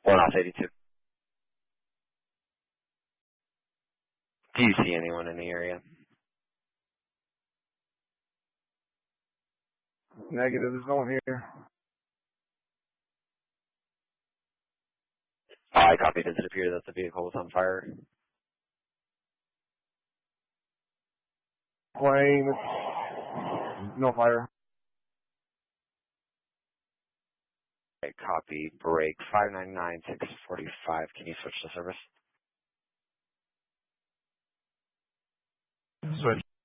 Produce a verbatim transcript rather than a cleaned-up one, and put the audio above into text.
One off eighty-two. Do you see anyone in the area? Negative, there's no one here. I copy. Does it appear that the vehicle was on fire? Plane, no fire. Okay, copy. Break five nine nine six four five. Can you switch to service? Switch.